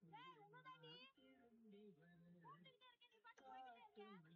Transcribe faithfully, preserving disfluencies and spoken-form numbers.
டேய் உன்னதாண்டி கூப்பிட்டுக்கிட்டே இருக்கேன், நீ பாட்டு போய்க்கிட்டே இருக்க.